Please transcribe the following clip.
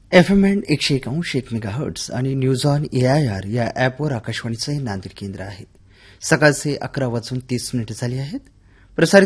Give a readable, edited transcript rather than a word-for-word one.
FM band 101.1 megahertz आणि news on AIR या ॲपवर आकाशवाणीचं हे नांदेड केंद्र आहे. सकाळचे 11:30 झाले आहेत. प्रसारित